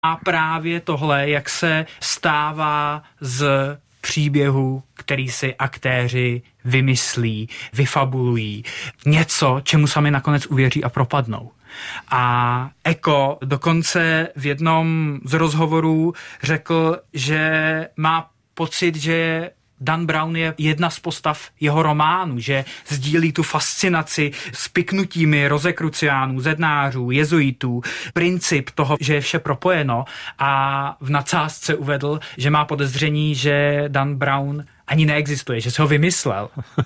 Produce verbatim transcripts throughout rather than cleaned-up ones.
A právě tohle, jak se stává z příběhu, který si aktéři vymyslí, vyfabulují, něco, čemu sami nakonec uvěří a propadnou. A Eco dokonce v jednom z rozhovorů řekl, že má pocit, že Dan Brown je jedna z postav jeho románu, že sdílí tu fascinaci s piknutími rozekruciánů, zednářů, jezuitů, princip toho, že je vše propojeno, a v nadsázce uvedl, že má podezření, že Dan Brown ani neexistuje, že se ho vymyslel.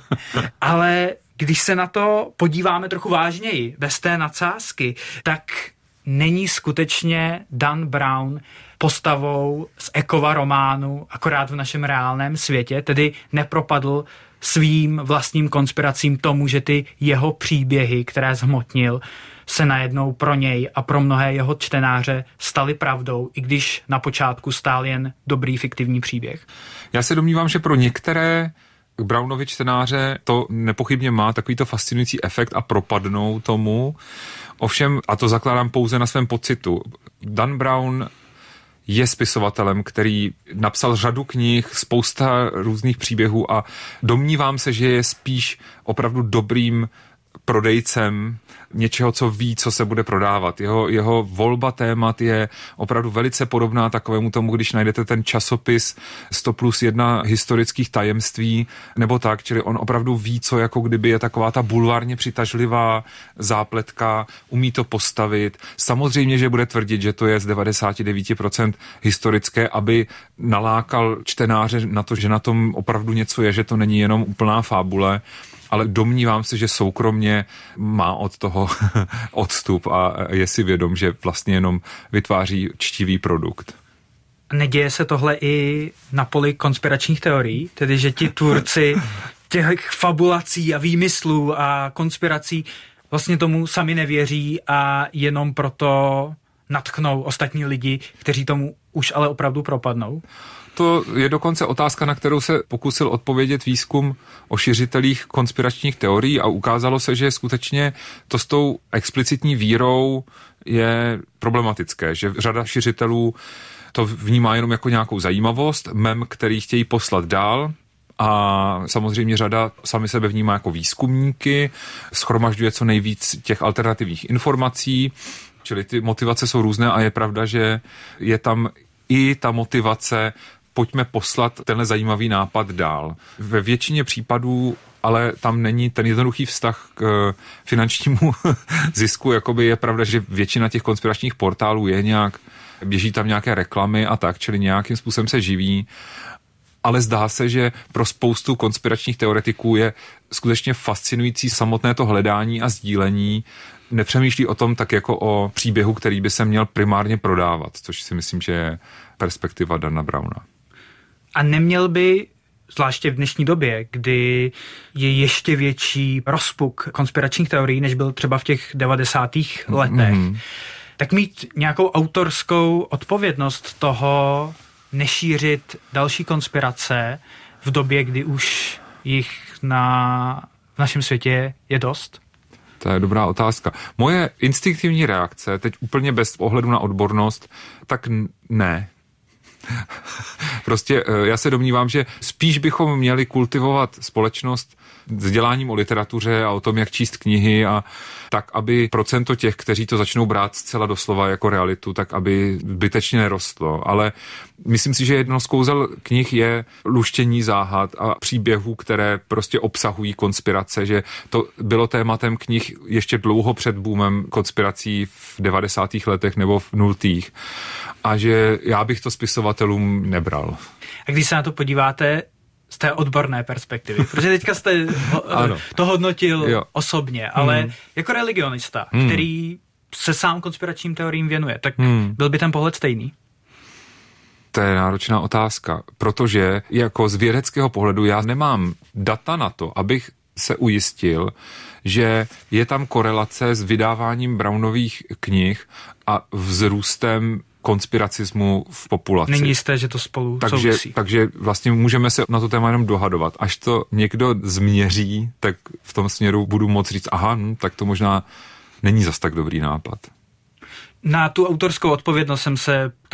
Ale když se na to podíváme trochu vážněji, bez té nadsázky, tak není skutečně Dan Brown postavou z Ecova románu akorát v našem reálném světě, tedy nepropadl svým vlastním konspiracím tomu, že ty jeho příběhy, které zhmotnil, se najednou pro něj a pro mnohé jeho čtenáře staly pravdou, i když na počátku stál jen dobrý fiktivní příběh. Já se domnívám, že pro některé Brownovi čtenáře to nepochybně má takovýto fascinující efekt a propadnou tomu. Ovšem, a to zakládám pouze na svém pocitu, Dan Brown je spisovatelem, který napsal řadu knih, spousta různých příběhů a domnívám se, že je spíš opravdu dobrým prodejcem něčeho, co ví, co se bude prodávat. Jeho, jeho volba témat je opravdu velice podobná takovému tomu, když najdete ten časopis sto plus jedna historických tajemství, nebo tak, čili on opravdu ví, co jako kdyby je taková ta bulvárně přitažlivá zápletka, umí to postavit. Samozřejmě, že bude tvrdit, že to je z devadesát devět procent historické, aby nalákal čtenáře na to, že na tom opravdu něco je, že to není jenom úplná fábule, ale domnívám se, že soukromně má od toho odstup a je si vědom, že vlastně jenom vytváří čtivý produkt. Neděje se tohle i na poli konspiračních teorií? Tedy, že ti tvůrci těch fabulací a výmyslů a konspirací vlastně tomu sami nevěří a jenom proto nadchnou ostatní lidi, kteří tomu už ale opravdu propadnou? To je dokonce otázka, na kterou se pokusil odpovědět výzkum o šiřitelích konspiračních teorií a ukázalo se, že skutečně to s tou explicitní vírou je problematické, že řada šiřitelů to vnímá jenom jako nějakou zajímavost, mem, který chtějí poslat dál, a samozřejmě řada sami sebe vnímá jako výzkumníky, shromažďuje co nejvíc těch alternativních informací, čili ty motivace jsou různé a je pravda, že je tam i ta motivace pojďme poslat tenhle zajímavý nápad dál. Ve většině případů ale tam není ten jednoduchý vztah k finančnímu zisku, jakoby je pravda, že většina těch konspiračních portálů je nějak, běží tam nějaké reklamy a tak, čili nějakým způsobem se živí, ale zdá se, že pro spoustu konspiračních teoretiků je skutečně fascinující samotné to hledání a sdílení, nepřemýšlí o tom tak jako o příběhu, který by se měl primárně prodávat, což si myslím, že je perspektiva Dana Browna. A neměl by, zvláště v dnešní době, kdy je ještě větší rozpuk konspiračních teorií, než byl třeba v těch devadesátých letech, mm-hmm. tak mít nějakou autorskou odpovědnost toho nešířit další konspirace v době, kdy už jich na v našem světě je dost? To je dobrá otázka. Moje instinktivní reakce, teď úplně bez ohledu na odbornost, tak ne. Prostě já se domnívám, že spíš bychom měli kultivovat společnost vzděláním o literatuře a o tom, jak číst knihy a tak, aby procento těch, kteří to začnou brát zcela doslova jako realitu, tak aby zbytečně nerostlo. Ale myslím si, že jedno z kouzel knih je luštění záhad a příběhů, které prostě obsahují konspirace, že to bylo tématem knih ještě dlouho před boomem konspirací v devadesátých letech nebo v nultých. A že já bych to spisovatelům nebral. A když se na to podíváte z té odborné perspektivy, protože teďka jste ho, to hodnotil jo. osobně, ale hmm. jako religionista, hmm. který se sám konspiračním teoriím věnuje, tak hmm. byl by ten pohled stejný? To je náročná otázka, protože jako z vědeckého pohledu já nemám data na to, abych se ujistil, že je tam korelace s vydáváním Brownových knih a vzrůstem konspiracismu v populaci. Není jisté, že to spolu takže, souvisí. Takže vlastně můžeme se na to téma jenom dohadovat. Až to někdo změří, tak v tom směru budu moct říct, aha, hm, tak to možná není zas tak dobrý nápad. Na tu autorskou odpovědnost jsem se